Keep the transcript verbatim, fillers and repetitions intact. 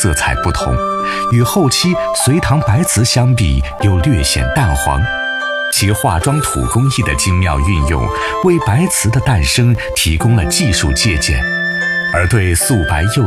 色彩不同，与后期隋唐白瓷相比又略显淡黄。其化妆土工艺的精妙运用，为白瓷的诞生提供了技术借鉴，而对素白釉